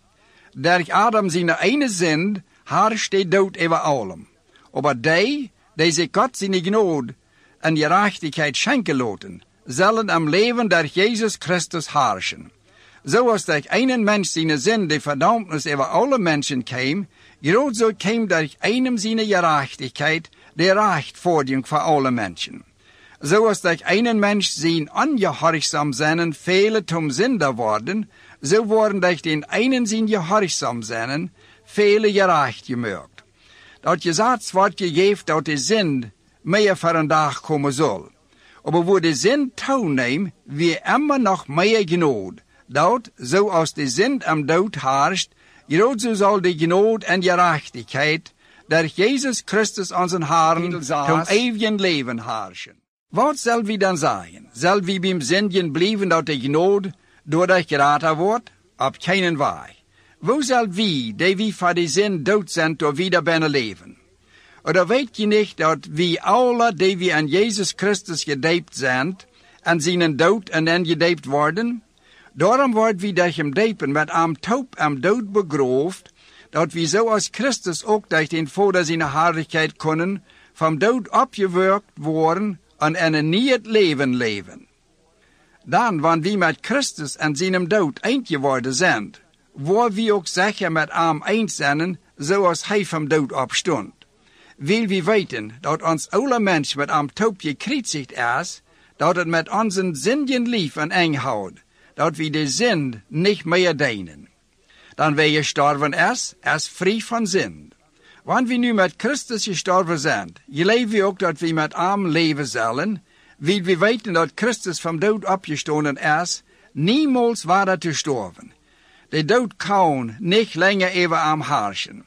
Durch Adam zijn ene zind, heerscht de dood over allem. Maar die zich God zijn genade en gerechtigheid schenken laten, zullen am leven durch Jezus Christus heerschen. Zoals durch einen mens zijn zin de verdammnis over alle mensen kwam, groot zo kwam durch einem zijn gerechtigheid de rechtvaardiging voor alle mensen. Zoals durch einen mens zijn ongehoorzaam zijn vele tom zinder worden, zo worden durch den einen zijn gehoorzaam zijn vele gerecht gemaakt. Dat gezaad wordt gegeven dat de zin meer voor een dag komen zal. Aber wo de zin toeneemt, wie immer nog meer genade. Dat, zoals de zin am dood heerscht, groot zo zal de genade en gerechtigheid, durch Jezus Christus onze Herrn, zum eeuwigen leven heerschen. Wat zal we dan zeggen? Zal we beim zindjen blijven dat de genade doordat geraten wordt? Op keinen weg. Wo zal we, die we voor de zin dood zijn, door wieder binnen leven? Oder weet je niet dat we alle, die we aan Jezus Christus gedoopt zijn, en zijn dood en dan gedoopt worden? Daarom wordt we durch hem doopen met am taub am dood begroofd, dat we zoals Christus ook durch den Vader zijn herrlichkeit kunnen, vom dood opgewerkt worden en een nieuw leven leven. Dan, wanneer we met Christus en zijn dood eind geworden zijn, waar we ook zeggen met hem eind zijn, zoals hij vom dood opstond. Wil we weten dat ons alle mens met am taub gekreuzigd is, dat het met onze zinden lief en eng houdt, dat we de zind niet meer dienen. Dan wie gestorven is vrij van zind. Want we nu met Christus gestorven zijn, geloven we ook dat we met hem leven zullen, wil we weten dat Christus van dood opgestonden is, niemals verder te sterven. De dood kan niet langer over hem heerschen.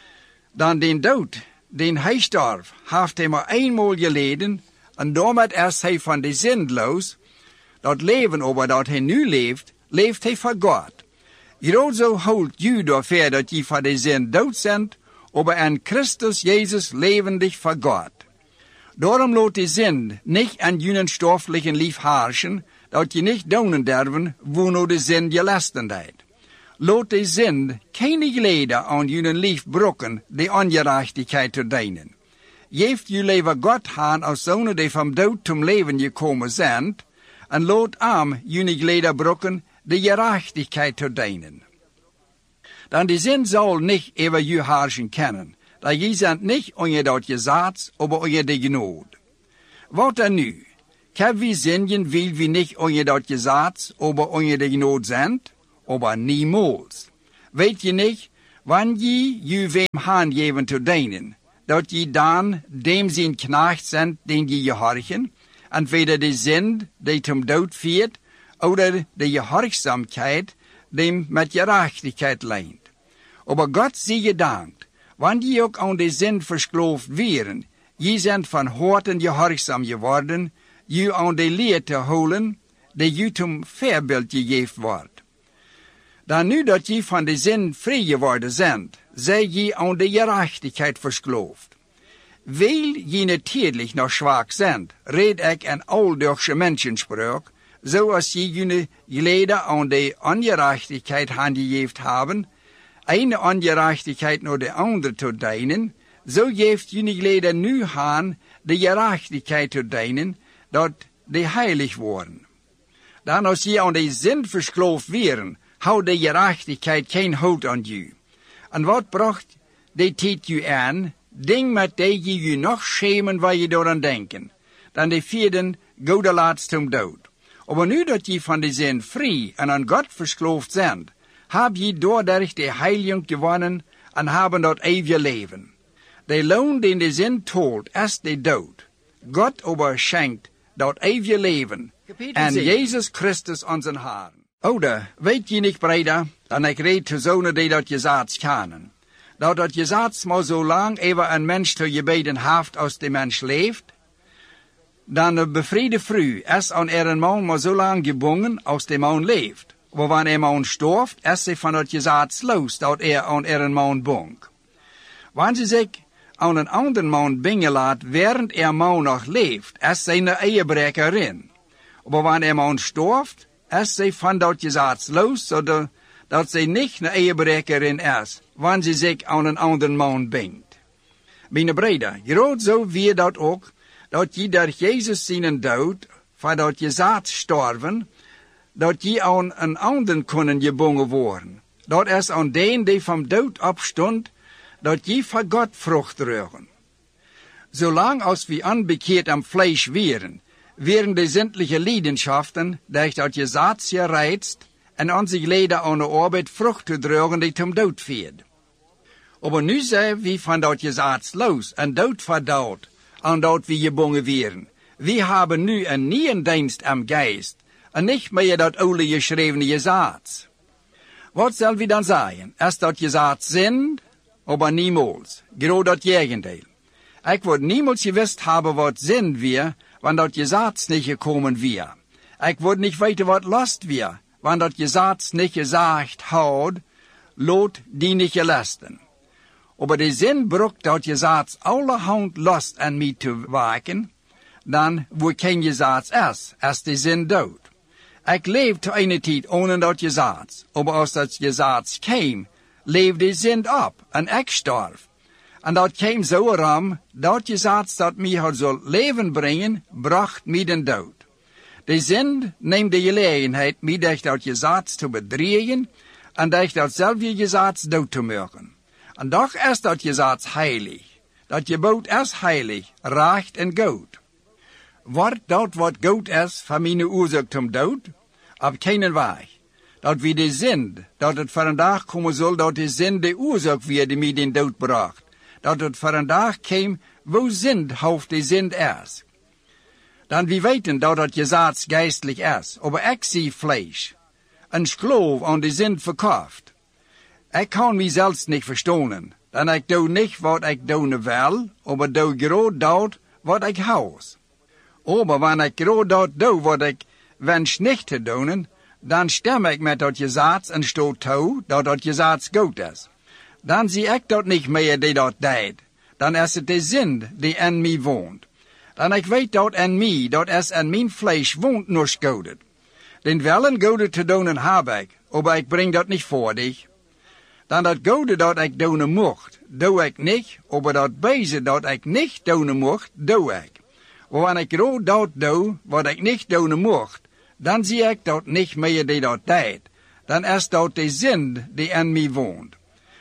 Dan den dood, den hij stierf, heeft hij maar eenmaal geleden, en daarmee is hij van de zind los. Dat leven over dat hij nu leeft, leeft hij voor God. Groot zo houdt u daarvoor dat je voor de zind dood bent, maar in Christus Jezus levendig voor God. Daarom laat de zind niet aan jullie stoffelijke lief heerschen, dat je niet doen durven, wo nou de zind je lasten deed. Laat de zind geen geleden aan jullie lief brokken, de ongerechtigheid te dienen. Geeft jullie wat God aan als zonen die van dood tot leven gekomen zijn, en laat aan jullie geleden brokken, de gerechtigheid te dienen. Dan die zin zal nicht über je herrschen kennen, da je sind nicht onder dat Gesetz, aber onder de Gnade. Wat dan nu? Kan we zingen, weil wir nicht onder dat Gesetz, aber onder de Gnade sind? Aber niemals. Weet je nicht, wann je wem handgeven te dienen, dat je dan dem zijn knecht sind, den je gehorchen, entweder de zin die zum dood führt, oder de Gehorchsamkeit, dem met gerechtigkeit leint. Aber Gott sei gedankt, wann je ook aan de zin verskloofd wären, je sind van horten gehorchsam geworden, je aan de leer te holen, die je zum voorbeeld gegeven wordt. Dan nu dat je van de zin vrij geworden sind, zij je aan de gerechtigheid verskloofd. Weil je natuurlijk nog zwak sind, red ik een ouderwetse menschenspraak, zoals je jullie geleden aan de ongerechtigheid handgegeven hebben, eine ongerechtigheid naar de andere te dienen, zo geeft jullie geleden nu aan de gerechtigheid te dienen, dat de heilig worden. Dan als je aan de zin verskloofd wären, houdt de gerechtigheid geen hout aan je. En wat bracht de tijd je aan, ding met die je nog schemen waar je door aan denken, dan de vierden gode laatst om dood. Aber nu dat je van de zin vrij en aan God verskloofd zijn, heb je doordat de heiliging gewonnen en hebben dat eeuwige leven. De loon den de zin tolt, is de dood. God aber schenkt dat eeuwige leven en Jezus Christus onze Heer. Oder, weet je niet, Breder, dan ik reed te zonen die dat Gesetz kennen. Dat Gesetz maar zo lang even een mens te gebeden heeft als de mens leeft, dan de bevriede vrouw is aan een man maar zo lang gebonden als de man leeft. Maar wanneer man storft, is ze van het Gesetz los, dat aan een man bong. Wanneer ze zich aan een ander man bingen laat, während man nog leeft, is ze een ehebrekerin. Maar wanneer man storft, is ze van dat Gesetz los, zodat ze niet een ehebrekerin is, wanneer ze zich aan een ander man bingt. Mijn breder, groot zo wie dat ook, dat je door Jezus zijn dood, voor dat Gesetz storven, dat je aan een ander kunnen gebonden worden. Dat is aan den die van dood opstond, dat je voor God vrucht dragen. Zolang als we onbekeerd am Fleisch wären de zindliche Leidenschaften durch dat Gesetz gereizt en aan zich leden aan de arbeid vrucht te dragen die zum dood führt. Aber nu zijn we van dat Gesetz los en dood voor dood, aan dat we gebonden wären. We hebben nu een nieuwe dienst am Geist, en niet meer dat oude geschrevene Gesetz. Wat zal we dan zeggen? Is dat Gesetz zin, aber niemals, groot dat gegenteil. Ik word niemals gewusst hebben wat zin weer, wanneer dat Gesetz niet gekomen weer. Ik word niet weten wat last weer, wanneer dat Gesetz niet gezegd houdt, lot die niet gelasten. Aber de zin brukt dat Gesetz allerhand last aan mij te waken, dan wo geen Gesetz is de zin dood. Ik leef te eine tijd ohne dat Gesetz, aber als dat Gesetz kwam, leefde de zin op en ik starf. En dat kwam zo ram, dat Gesetz dat mij had zal leven brengen, bracht mij den dood. De zin neemt de gelegenheid mij durch dat Gesetz te bedriegen en durch datzelfde Gesetz dood te maken. En doch is dat Gesetz heilig. Dat gebod is heilig, recht en goed. Wordt dat wat goed is van mijn oorzaak zum dood? Op keinen weg. Dat wie de zin, dat het voor een dag komen zal, dat de zin de oorzaak weer die mij den dood bracht. Dat het voor een dag kwam, wo zin hoofd de zin is. Dan wie weten dat het Gesetz geistlich is, aber ik zie Fleisch. Een geloof aan de zin verkauft. Ik kan mijzelf niet verstaan, dan ik doe niet wat ik doen wil, aber doe groot dat wat ik houd. Aber wanneer ik groot dat doe wat ik wens niet te doen, dan stem ik met dat Gesetz en stoot toe dat dat Gesetz goed is. Dan zie ik dat niet meer die dat deed. Dan is het de zin die in mij woont. Dan ik weet dat in mij, dat is in mijn vlees woont nog godet. Den willen godet te doen heb ik, aber ik breng dat niet voor dich. Dan dat gode dat ik doen mocht, doe ik niet, aber dat beze dat ik niet doen mocht, doe ik. Wanneer ik rood dat doe, wat ik niet doen mocht, dan zie ik dat niet meer die dat deed. Dan is dat de zin die in mij woont.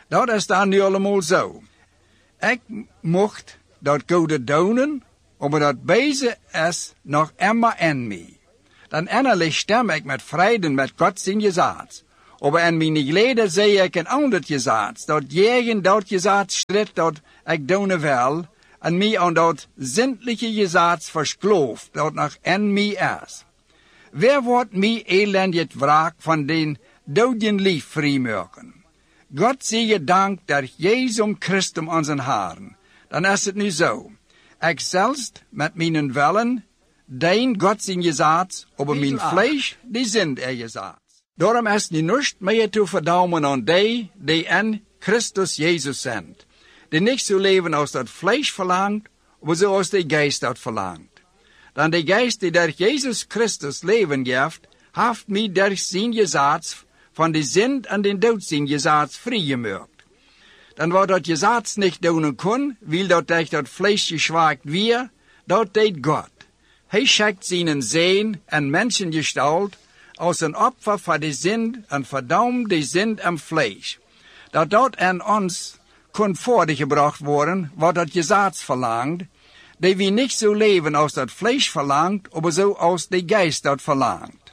Dat is dan nu allemaal zo. Ik mocht dat goede doen, maar dat bezig is nog immer in mij. Dan innerlijk stem ik met vrede met God zijn gezaad. Maar in mijn geleden zie ik een ander gezaad, dat jeden dat gezaad stridt dat ik doen wil, en mij aan dat zindelijke gezaad verskloof, dat nog in mij is. Wer wordt mij elendig wraak van den doden lief vrijmaken? God zie je dank dat Jezus Christus onze Haren. Dan is het nu zo. Ik zelfs met mijn willen, dein God zijn gezaad, maar mijn vlees, die sind gezaad. Daarom is nu niets meer te verdauwen aan die in Christus Jezus zijn. Die niet zo leven als dat vlees verlangt, maar zoals de geest dat verlangt. Dan de geest die door Jezus Christus leven geeft, heeft mij door zijn gezaad van de zind en de dood zijn gezaad vrijgemaakt. Dan wat dat gezaad niet doen kon, wil dat durch dat vlees geschwaakt weer, dat deed God. Hij schickt zijn Zoon en Menschengestalt als een opfer voor de zind en verdauwt de zind en vlees. Dat aan ons kon voorgebracht worden, wat dat gezaad verlangt, die we niet zo leven als dat vlees verlangt, maar zo als de geest dat verlangt.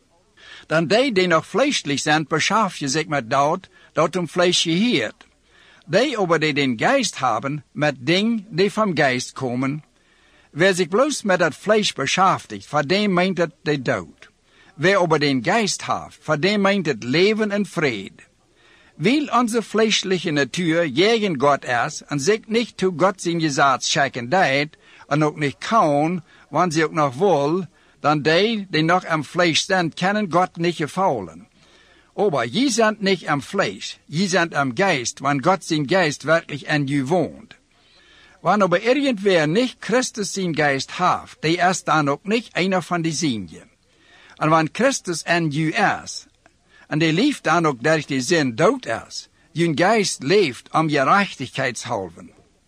Dan die nog vleeselijk zijn, beschaaf je zich met dat een vlees geheert. Die aber die den geest hebben, met dingen die van geest komen. Wer zich bloos met dat vlees beschäftigt, voor die meint het de dood. Wer aber den geest heeft, voor die meint het leven en vrede. Weil onze vleeselijke natuur gegen God is, en zich niet toe God zijn gezaad schikken deed, en ook niet kan, wanneer ze ook nog wil, dan die nog am vlees zijn, kunnen God niet gefallen. Aber je sind nicht am Fleisch, je sind am Geist, wann Gott sein Geist wirklich in je wohnt. Wann aber irgendwer nicht Christus sein Geist hat, der ist dann auch nicht einer von die Sinje. Und wann Christus in je ist, und der leeft dann auch durch die Sinn dood ist, je Geist leeft Gerechtigkeitshalven.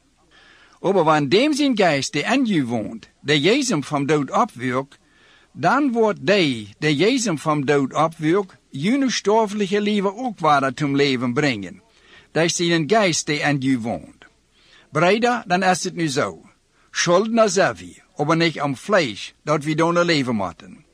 Aber wann dem sein Geist, der in je wohnt, der Jesum vom Dood opwirkt, dan wordt der Jesum vom Dood opwirkt, jene stoffelijke leven ook weer zum leven brengen. Dat is een geest die in je woont. Breder, dan is het nu zo. Schuldner zijn we, maar niet am vlees, dat we doen leven moeten.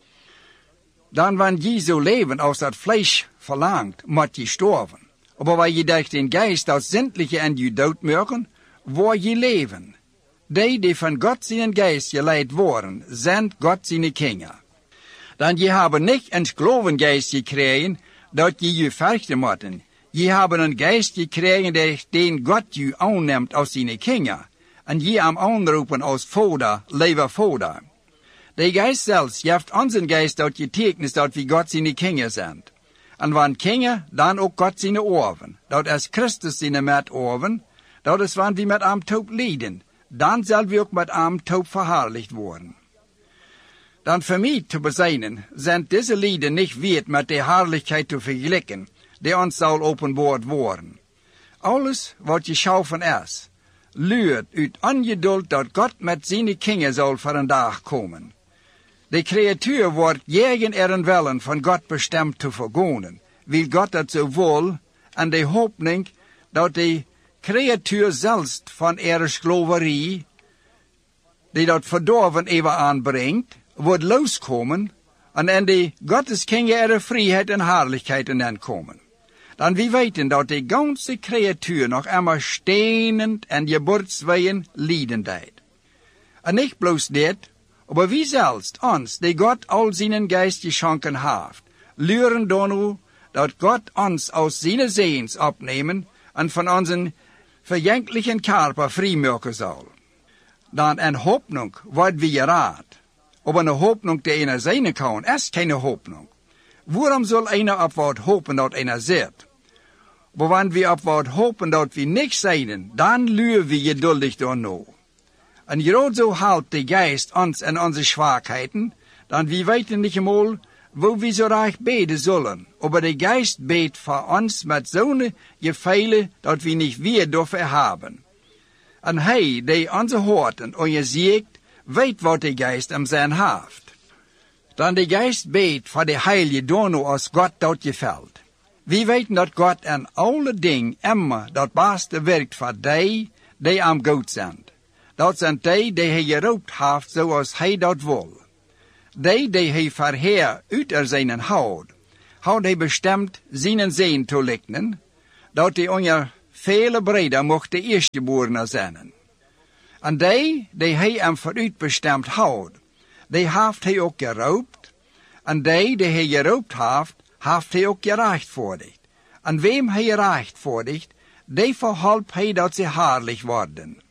Dan wanneer je zo leven als dat vlees verlangt, moet je sterven. Maar waar je durch den geest dat zindelijke in je dood maken, word je leven. Die van God zijn geest geleid worden, zijn God zijn kinderen. Dan je hebben niet een gelovengeest gekregen, dat je verchten moeten. Je hebben een geest gekregen, den God je aanneemt als zijn kinderen. En je hem aanroepen als vader, lieve vader. De geest zelfs geeft onze geest dat getekend dat we God zijn kinderen zijn. En wanneer kinderen, dan ook God zijn oorven. Dat is Christus zijn met oorven, dat is wanneer we met hem toop lijden. Dan zal we ook met hem toop verherrlicht worden. Dan voor mij te bezinnen, zijn deze lieden niet wert met de herrlichkeit te vergelijken, die ons zal openbaard worden. Alles wat geschaffen is, luurt uit ongeduld dat God met zijn kinderen zal voor een dag komen. De creatuur wordt tegen ihren willen van God bestemd te vergonen, wil God dat zo wil, en de hoopning dat de creatuur zelfs van ihre slaverie, die dat verdorven even aanbrengt, wordt loskomen en in de Gotteskinderen ihre vrijheid en herrlichkeit in komen. Dan we weten dat de ganze creatuur nog immer stenend en geburtsweeën lijden deed. En niet bloos dit, maar wie zelfs ons, die God al zijn geest geschonken heeft, leren dan dat God ons aus zijn Seens opnemen en van onze verjänglichen Körper vrijmaken zal. Dan een hoopnung wordt we geraad. Aber eine Hoffnung, die einer sein kann, ist keine Hoffnung. Warum soll einer auf was hoffen, dat einer sieht? Aber wenn wir auf was hoffen, dat wir nicht sein, dann lügen wir geduldig danach. Und gerade so hält der Geist uns in unsere Schwachheiten, dann wir weten nicht einmal, wo wir so reich beten sollen. Aber der Geist betet für uns mit so ne Gefehle, dat wir nicht wir dafür haben. Und hij, der unsere Horten und ihr siegt, weet wat de geest am zijn heeft. Dan de geest beet voor de heilige dono als God dat gefällt. We weten dat God en alle ding immer dat beste werkt voor die am goed zijn. Dat zijn die hij geroopt heeft zoals hij dat wil. Die hij verheer uit zijn houdt, houdt hij bestemd zijn zeen te lignen, dat hij onder vele breder mocht de eerstgeborene zijn. En die hij hem vooruit bestemd houdt, die heeft hij ook geroopt, en die hij geroopt heeft hij ook gerechtvaardigd. En wem hij gerechtvaardigt, die verhelpt hij dat ze herrlich worden.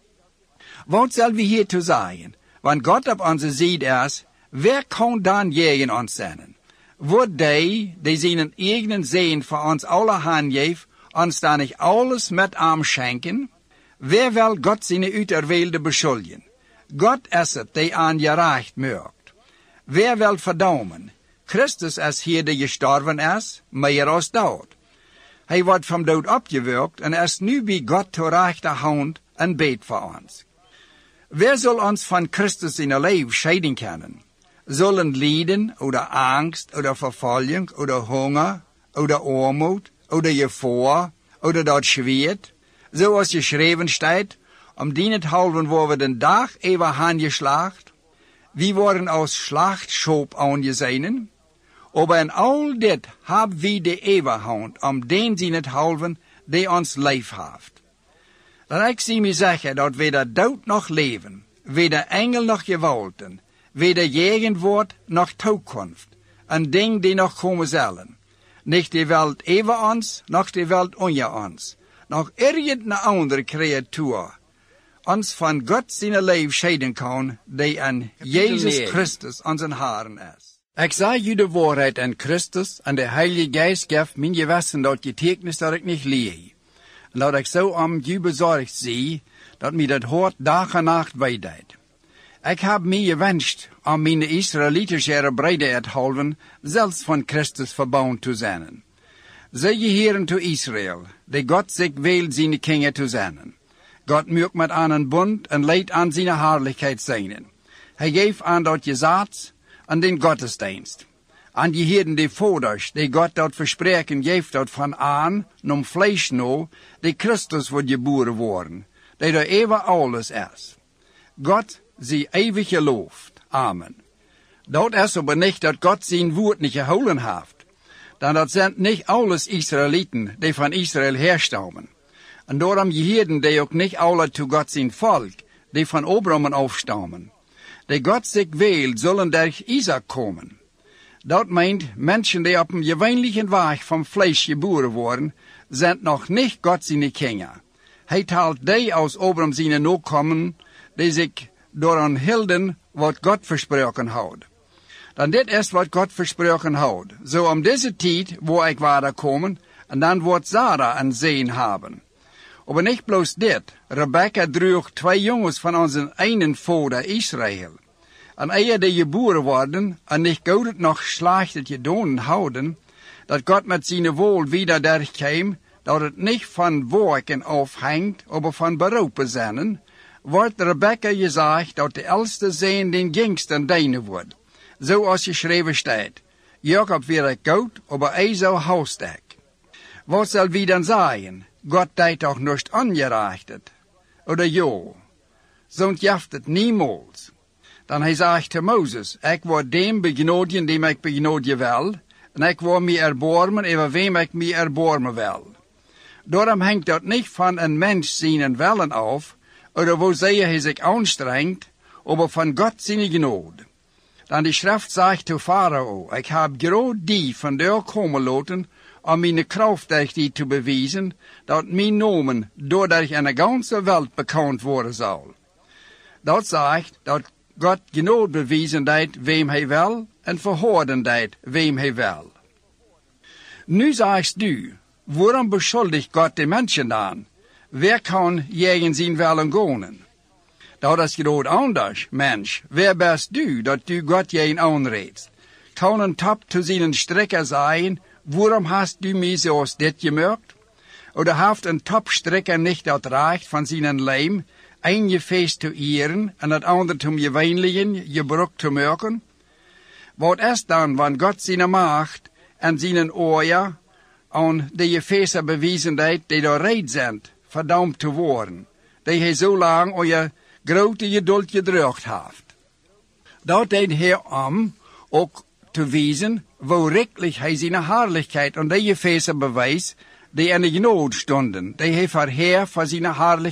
Wat zal we hier te zeggen? Want God op onze zijde is, wer kan dan tegen ons zijn? Wordt die zijn eigen zeen voor ons alle handgeeft, ons dan niet alles met arm schenken? Wer wil God zijn uiterweelde beschuldigen? God is het die aan gerecht maakt. Wer wil verdammen? Christus is hier die gestorven is, meer als dood. Hij wordt van dood opgewekt en is nu bij God te rechterhand en beet voor ons. Wer zal ons van Christus in een leven scheiden kunnen? Zullen lijden, oder angst, oder vervolging, oder hunger, oder armoed, oder gevaar, oder dat schwert, zoals geschreven staat, dienenthalven worden we den dag even aangeslacht. We worden als slachtschop aangezien. Aber in al dit hebben we de eeuwigheid dienenthalven die ons leef heeft. Dan ik zie me zeggen dat weder dood nog leven, weder engel nog gewalten, weder gegenwoord nog toekomst, een ding die nog komen zullen. Niet de welt over ons, nog de welt onder ons, nog irgendeine andere creatuur ons van God zijn leven scheiden kan, die aan Jezus Christus onze Herren is. Ik zei je de waarheid aan Christus, en de Heilige Geest geeft mijn gewissen dat getekens dat ik niet lieg. En dat ik zo om je bezorgd zie, dat mij dat hoort dag en nacht bijdeed. Ik heb mij gewenst om mijn Israëlitische breidheidhalven zelfs van Christus verbound te zijn. Zij je heren te Israël, die God zich wil zijn kingen te zijn. God maakt met aan een bond en leidt aan zijn herrlijkheid zijn. Hij geeft aan dat je zaad en den godsdienst. Aan die heren die voders, die God dat verspreken geeft dat van aan, nom vlees nou, die Christus wordt geboren worden, die er even alles is. God zie eeuwig geloofd. Amen. Dat is aber niet dat God zijn woord niet gehouden heeft. Dan dat zijn niet alles Israëlieten die van Israël herstammen. En daarom geheren die ook niet alle toe God zijn volk, die van Abraham afstammen. Die God zich wil, zullen durch Isaac komen. Dat meint, mensen die op een gewöhnlichen weg van vlees geboren worden, zijn nog niet God zijn kinderen. Hij telt die als Abraham zijn nakomen, die zich daaraan hielden wat God versproken houdt. Dan dit is wat God versproken houdt. Zo om deze tijd waar ik waarder komen, en dan wordt Sarah een zeen hebben. Maar niet bloos dit. Rebecca droeg 2 jongens van onze ene vader Israël. En eer die geboren worden, en niet goed nog slecht gedaan houden, dat God met zijn wool wieder derkwam, dat het niet van werken afhangt, maar van beroepen zijn, wordt Rebecca gezegd dat de oudste zoon den jongsten deine wordt. Zoals geschreven staat. Jacob weer goud, maar Esau huisdek. Wat zal wie dan zeggen? God deed toch niet ongerechtigd? Oder ja? Zo'n jaft het niemals. Dan hij zegt te Mozes, ik word dem begnodigen die ik begnodigen wil, en ik word mij erbarmen over wem ik mij erbarmen wil. Daarom hangt dat niet van een mens zijn willen af, oder wozeer hij zich aanstrengt, maar van God zijn genade. Dan de schrift zegt te Farao, ik heb gerade die van daar komen laten, om mijn kracht durch die te bewijzen, dat mijn namen doordat in de ganze wereld bekend worden zal. Dat zegt dat God genade bewijzen deed wem hij wil, en verhoorden deed wem hij wil. Nu zegt u, waarom beschuldigt God de mensen dan? Wer kan tegen zijn willen gaan? Dat is groot anders, mens. Wer bist du, dat du God tegen aanreedst? Kan een top te zijn strikker zijn, waarom hast du mij zoals dit gemaakt? Oder heeft een topstrikker niet dat recht van zijn lijm, een je feest te eren en het andere om je wijnligen gebruik te maken? Wat is dan, wanneer God zijn macht en zijn oor aan de Efezer bewezen deed die daar reed zijn, verdaamd te worden, die hij zo lang al je grote geduld gedrukt heeft. Dat deed hij om ook te wijzen hoe rijkelijk hij zijn heerlijkheid aan de Efezer bewijs, die in de nood stonden, die hij verheer voor zijn heerlijkheid